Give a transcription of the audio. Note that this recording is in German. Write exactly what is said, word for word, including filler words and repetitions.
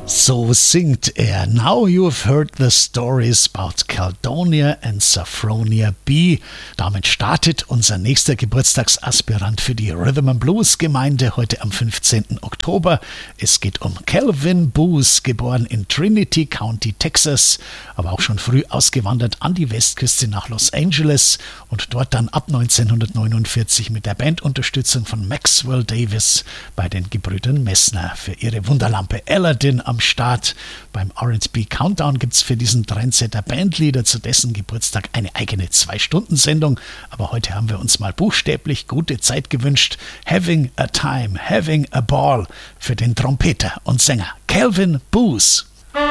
So singt er. Now you've heard the stories about Caledonia and Sophronia B. Damit startet unser nächster Geburtstagsaspirant für die Rhythm and Blues Gemeinde heute am fünfzehnten Oktober. Es geht um Calvin Booth, geboren in Trinity County, Texas, aber auch schon früh ausgewandert an die Westküste nach Los Angeles und dort dann ab neunzehnhundertneunundvierzig mit der Bandunterstützung von Maxwell Davis bei den Gebrüdern Messner für ihre Wunderlampe Aladdin am Start. Beim R and B Countdown gibt es für diesen Trendsetter Bandlieder zu dessen Geburtstag eine eigene zwei-Stunden-Sendung. Aber heute haben wir uns mal buchstäblich gute Zeit gewünscht. Having a time, having a ball für den Trompeter und Sänger Calvin Booth.